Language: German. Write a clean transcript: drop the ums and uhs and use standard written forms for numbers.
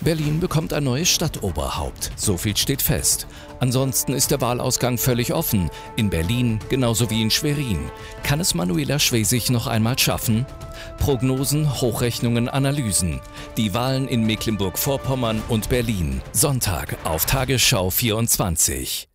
Berlin bekommt ein neues Stadtoberhaupt. So viel steht fest. Ansonsten ist der Wahlausgang völlig offen. In Berlin genauso wie in Schwerin. Kann es Manuela Schwesig noch einmal schaffen? Prognosen, Hochrechnungen, Analysen. Die Wahlen in Mecklenburg-Vorpommern und Berlin. Sonntag auf Tagesschau 24.